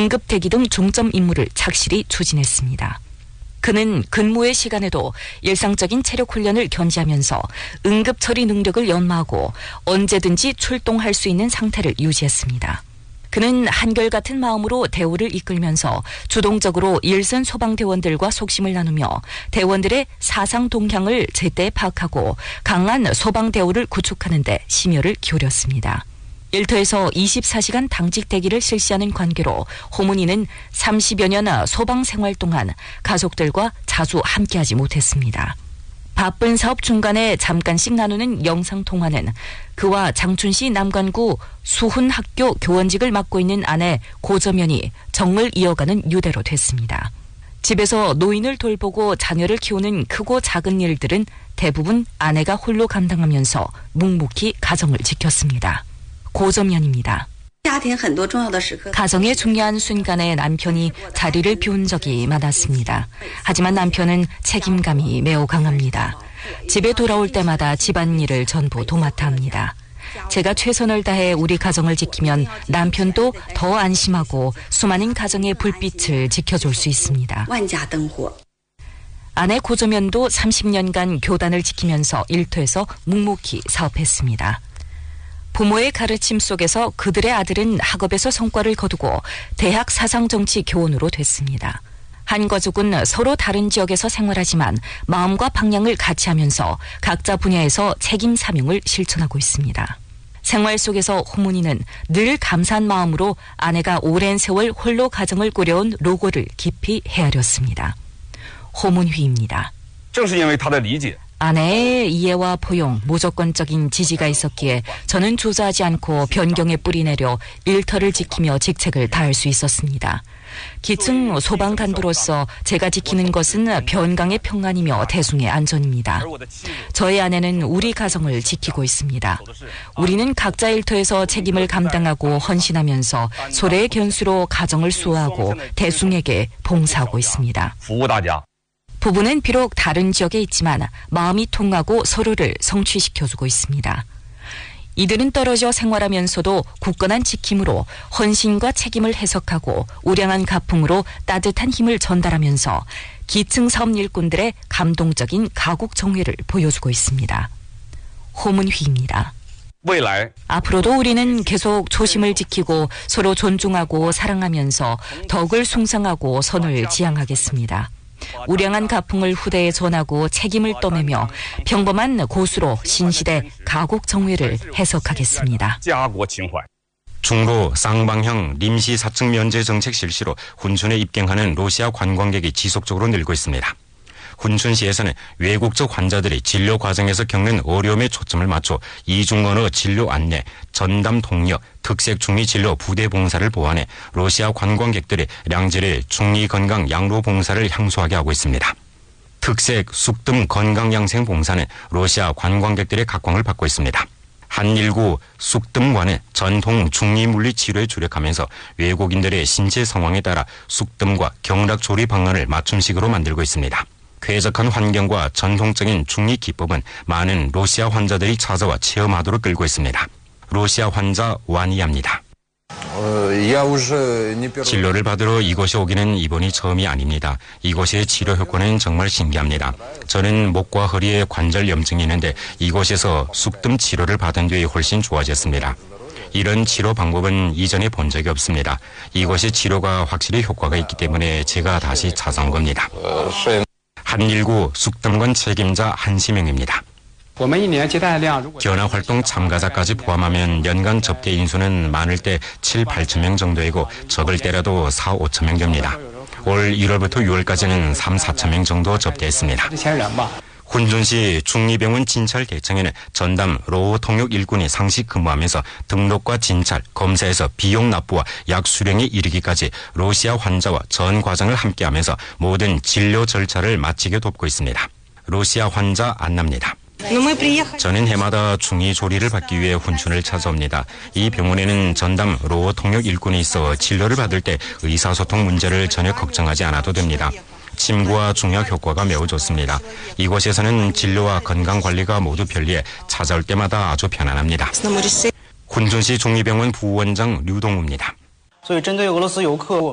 응급 대기 등 중점 임무를 착실히 추진했습니다. 그는 근무의 시간에도 일상적인 체력 훈련을 견지하면서 응급 처리 능력을 연마하고 언제든지 출동할 수 있는 상태를 유지했습니다. 그는 한결같은 마음으로 대우를 이끌면서 주동적으로 일선 소방대원들과 속심을 나누며 대원들의 사상 동향을 제때 파악하고 강한 소방대우를 구축하는 데 심혈을 기울였습니다. 일터에서 24시간 당직 대기를 실시하는 관계로 호문이는 30여 년 소방 생활 동안 가족들과 자주 함께하지 못했습니다. 바쁜 사업 중간에 잠깐씩 나누는 영상통화는 그와 장춘시 남관구 수훈학교 교원직을 맡고 있는 아내 고저면이 정을 이어가는 유대로 됐습니다. 집에서 노인을 돌보고 자녀를 키우는 크고 작은 일들은 대부분 아내가 홀로 감당하면서 묵묵히 가정을 지켰습니다. 고저면입니다. 가정의 중요한 순간에 남편이 자리를 비운 적이 많았습니다. 하지만 남편은 책임감이 매우 강합니다. 집에 돌아올 때마다 집안일을 전부 도맡아 합니다. 제가 최선을 다해 우리 가정을 지키면 남편도 더 안심하고 수많은 가정의 불빛을 지켜줄 수 있습니다. 아내 고저면도 30년간 교단을 지키면서 일터에서 묵묵히 사업했습니다. 부모의 가르침 속에서 그들의 아들은 학업에서 성과를 거두고 대학 사상정치 교원으로 됐습니다. 한 가족은 서로 다른 지역에서 생활하지만 마음과 방향을 같이 하면서 각자 분야에서 책임 사명을 실천하고 있습니다. 생활 속에서 호문이는 늘 감사한 마음으로 아내가 오랜 세월 홀로 가정을 꾸려온 노고를 깊이 헤아렸습니다. 호문휘입니다. 아내의 이해와 포용, 무조건적인 지지가 있었기에 저는 주저하지 않고 변경에 뿌리 내려 일터를 지키며 직책을 다할 수 있었습니다. 기층 소방 간부로서 제가 지키는 것은 변강의 평안이며 대중의 안전입니다. 저희 아내는 우리 가정을 지키고 있습니다. 우리는 각자 일터에서 책임을 감당하고 헌신하면서 소래의 견수로 가정을 수호하고 대중에게 봉사하고 있습니다. 부부는 비록 다른 지역에 있지만 마음이 통하고 서로를 성취시켜주고 있습니다. 이들은 떨어져 생활하면서도 굳건한 지킴으로 헌신과 책임을 해석하고 우량한 가풍으로 따뜻한 힘을 전달하면서 기층 사업 일꾼들의 감동적인 가국 정회를 보여주고 있습니다. 호문휘입니다. 앞으로도 우리는 계속 초심을 지키고 서로 존중하고 사랑하면서 덕을 숭상하고 선을 지향하겠습니다. 우량한 가풍을 후대에 전하고 책임을 떠매며 평범한 고수로 신시대 가국 정회를 해석하겠습니다. 중로 쌍방향 림시 사측 면제 정책 실시로 훈춘에 입경하는 러시아 관광객이 지속적으로 늘고 있습니다. 훈춘시에서는 외국적 환자들이 진료 과정에서 겪는 어려움에 초점을 맞춰 이중언어 진료 안내, 전담 통역, 특색 중리 진료 부대 봉사를 보완해 러시아 관광객들의 량질의 중리 건강 양로 봉사를 향소하게 하고 있습니다. 특색 숙뜸 건강 양생 봉사는 러시아 관광객들의 각광을 받고 있습니다. 한일구 숙뜸관은 전통 중리 물리 치료에 주력하면서 외국인들의 신체 상황에 따라 숙뜸과 경락 조리 방안을 맞춤식으로 만들고 있습니다. 쾌적한 환경과 전통적인 중리 기법은 많은 러시아 환자들이 찾아와 체험하도록 끌고 있습니다. 러시아 환자 와니아입니다. 진료를 받으러 이곳에 오기는 이번이 처음이 아닙니다. 이곳의 치료 효과는 정말 신기합니다. 저는 목과 허리에 관절 염증이 있는데 이곳에서 숙뜸 치료를 받은 뒤에 훨씬 좋아졌습니다. 이런 치료 방법은 이전에 본 적이 없습니다. 이곳의 치료가 확실히 효과가 있기 때문에 제가 다시 찾아온 겁니다. 한일구 숙뜸관 책임자 한시명입니다. 견학활동 참가자까지 포함하면 연간 접대 인수는 많을 때 7, 8천 명 정도이고 적을 때라도 4, 5천 명 됩니다. 올 1월부터 6월까지는 3, 4천 명 정도 접대했습니다. 훈춘시 중리병원 진찰 대청에는 전담 로우 통역 일꾼이 상시 근무하면서 등록과 진찰, 검사에서 비용 납부와 약 수령에 이르기까지 러시아 환자와 전 과정을 함께하면서 모든 진료 절차를 마치게 돕고 있습니다. 러시아 환자 안나입니다. 저는 해마다 중위 조리를 받기 위해 훈춘을 찾아옵니다. 이 병원에는 전담 로우 통역 일꾼이 있어 진료를 받을 때 의사소통 문제를 전혀 걱정하지 않아도 됩니다. 침구와 중약 효과가 매우 좋습니다. 이곳에서는 진료와 건강관리가 모두 편리해 찾아올 때마다 아주 편안합니다. 훈춘시 중리병원 부원장 류동우입니다.